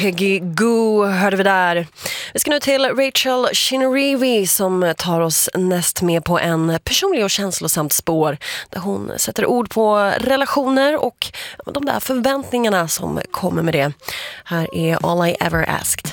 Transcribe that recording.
Peggy Gou hörde vi där. Vi ska nu till Rachel Chinourivi som tar oss näst med på en personlig och känslosamt spår där hon sätter ord på relationer och de där förväntningarna som kommer med det. Här är All I Ever Asked.